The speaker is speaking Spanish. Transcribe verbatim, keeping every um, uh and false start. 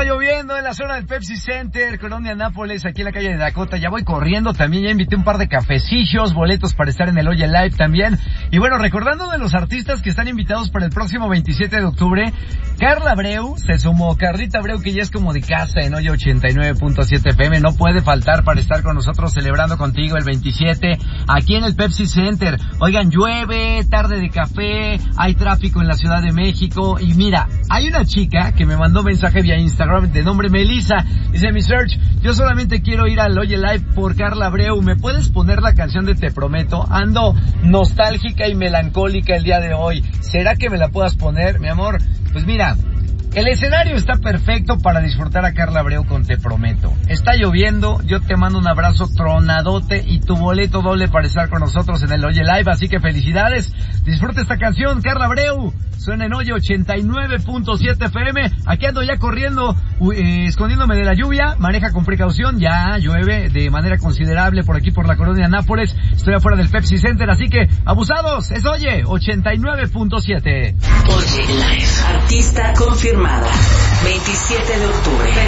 lloviendo en la zona del Pepsi Center, Colonia Nápoles, aquí en la calle de Dakota. Ya voy corriendo también, ya invité un par de cafecillos, boletos para estar en el Oye Live también. Y bueno, recordando de los artistas que están invitados para el próximo veintisiete de octubre, Carla Abreu se sumó. Carlita Abreu, que ya es como de casa en Oye ochenta y nueve punto siete F M, no puede faltar para estar con nosotros celebrando contigo el veintisiete aquí en el Pepsi Center. Oigan, llueve, tarde de café, hay tráfico en la Ciudad de México y mira, hay una chica que me mandó mensaje vía Instagram de nombre Melissa. Dice: mi search, yo solamente quiero ir al Oye Live por Carla Abreu. ¿Me puedes poner la canción de Te Prometo? Ando nostálgica y melancólica el día de hoy. ¿Será que me la puedas poner, mi amor? Pues mira, el escenario está perfecto para disfrutar a Carla Abreu con Te Prometo. Está lloviendo, yo te mando un abrazo tronadote y tu boleto doble para estar con nosotros en el Oye Live, así que felicidades. Disfruta esta canción, Carla Abreu. Suena en Oye ochenta y nueve punto siete F M. Aquí ando ya corriendo, eh, escondiéndome de la lluvia. Maneja con precaución, ya llueve de manera considerable por aquí por la colonia Nápoles. Estoy afuera del Pepsi Center, así que abusados. Es Oye ochenta y nueve punto siete. Oye Live. Artista confirmada. veintisiete de octubre.